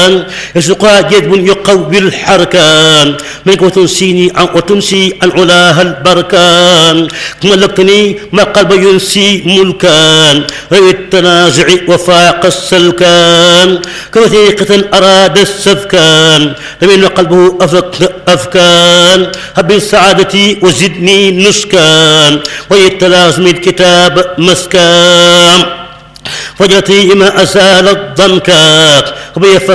يسوقها جذب يقوي الحركان منك وتنسي عن علاها البركان ملكتني ما قلب ينسي ملكان غير التنازع وفاق السلكان كوثيقة أراد السفكان لمن قلبه أفكان هب السعادة وزدني نسكان ويتلازم الكتاب مسكان فجرتي ما أزال الضنكات